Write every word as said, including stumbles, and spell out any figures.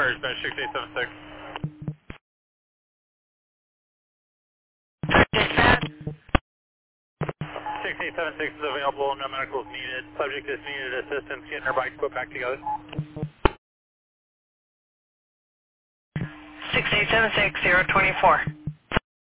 Fire dispatch six eight seven six. Dispatch. six eight seven six is available, no medical is needed. Subject is needed assistance getting her bike put back together. six eight seven six zero two four.